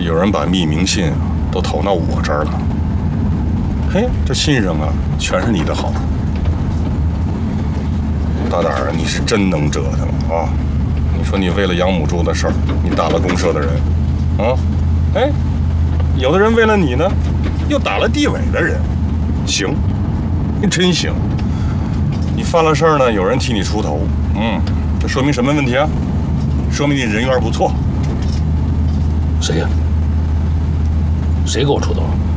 有人把匿名信都投到我这儿了。嘿，这信上啊，全是你的好。大胆儿，你是真能折腾啊！你说你为了养母猪的事儿，你打了公社的人，啊，哎，有的人为了你呢，又打了地委的人，行，你真行。你犯了事儿呢，有人替你出头，这说明什么问题啊？说明你人缘不错。 谁呀？谁给我出头？